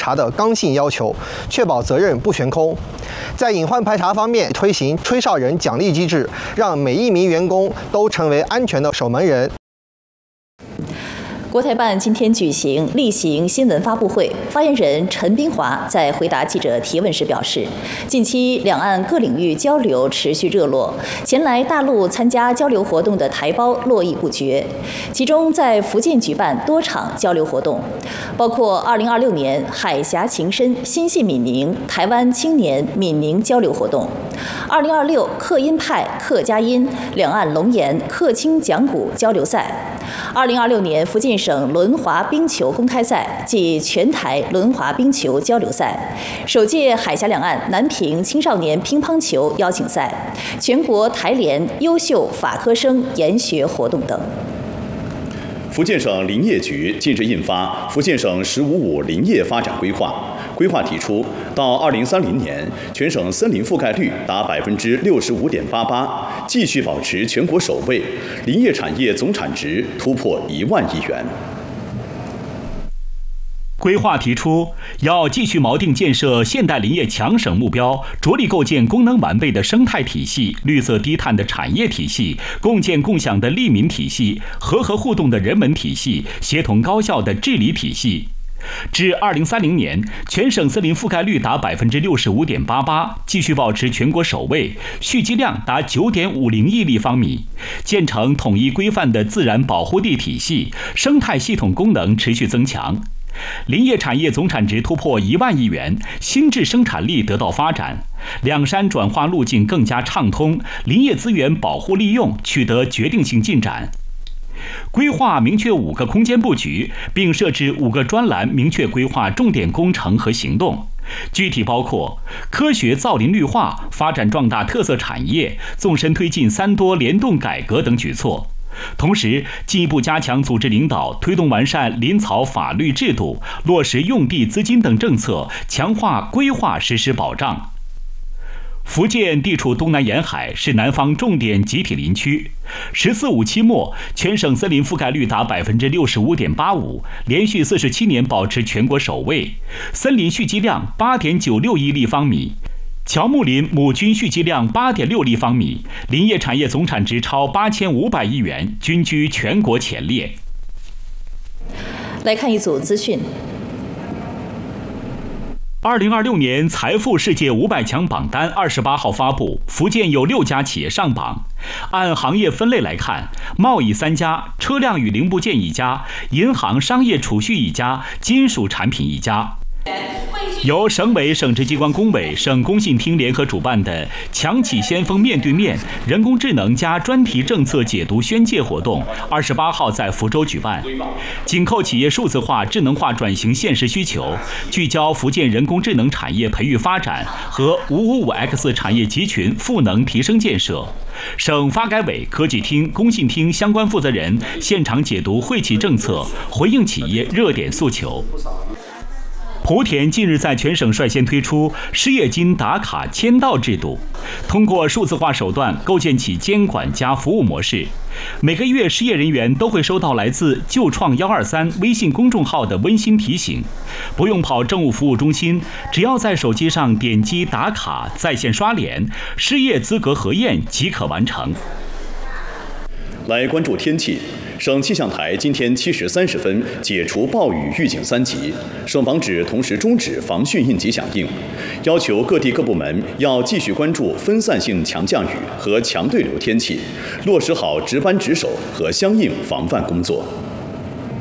查的刚性要求，确保责任不悬空。在隐患排查方面，推行吹哨人奖励机制，让每一名员工都成为安全的守门人。 国台办今天举行例行新闻发布会，发言人陈斌华在回答记者提问时表示，近期两岸各领域交流持续热络，前来大陆参加交流活动的台胞络绎不绝，其中在福建举办多场交流活动，包括2026年海峡情深心系闽宁台湾青年闽宁交流活动，2026客音派客家音两岸龙岩客青讲古交流赛，2026年福建省轮滑冰球公开赛暨全台轮滑冰球交流赛，首届海峡两岸南平青少年乒乓球邀请赛，全国台联优秀法科生研学活动等。 福建省林业局近日印发《福建省“15+5”林业发展规划》。规划提出，到2030年，全省森林覆盖率达65.88%，继续保持全国首位，林业产业总产值突破1万亿元。 规划提出，要继续锚定建设现代林业强省目标，着力构建功能完备的生态体系、绿色低碳的产业体系、共建共享的利民体系、和互动的人文体系、协同高效的治理体系。至2030年，全省森林覆盖率达65.88%，继续保持全国首位，蓄积量达9.50亿立方米，建成统一规范的自然保护地体系，生态系统功能持续增强。林业产业总产值突破1万亿元，新质生产力得到发展，两山转化路径更加畅通，林业资源保护利用取得决定性进展。规划明确5个空间布局，并设置5个专栏，明确规划重点工程和行动。具体包括科学造林绿化、发展壮大特色产业、纵深推进3多联动改革等举措。同时，进一步加强组织领导，推动完善林草法律制度，落实用地资金等政策，强化规划实施保障。福建地处东南沿海，是南方重点集体林区。“14+5”期末，全省森林覆盖率达65.85%，连续47年保持全国首位，森林蓄积量8.96亿立方米。乔木林亩均蓄积量8.6立方米，林业产业总产值超8500亿元，均居全国前列。 来看一组资讯。 2026年财富世界500强榜单28号发布，福建有6家企业上榜。按行业分类来看，贸易3家，车辆与零部件1家，银行商业储蓄1家，金属产品1家。由省委、省直机关工委、省工信厅联合主办的“强企先锋面对面”人工智能加专题政策解读宣介活动28号在福州举办，紧扣企业数字化、智能化转型现实需求，聚焦福建人工智能产业培育发展和555X 产业集群赋能提升建设。省发改委、科技厅、工信厅相关负责人现场解读惠企政策，回应企业热点诉求。莆田近日在全省率先推出失业金打卡签到制度，通过数字化手段构建起监管加服务模式。每个月失业人员都会收到来自就创123微信公众号的温馨提醒，不用跑政务服务中心，只要在手机上点击打卡在线刷脸，失业资格核验即可完成。 来关注天气。省气象台今天7时30分解除暴雨预警3级，省防指同时终止防汛应急响应，要求各地各部门要继续关注分散性强降雨和强对流天气，落实好值班值守和相应防范工作。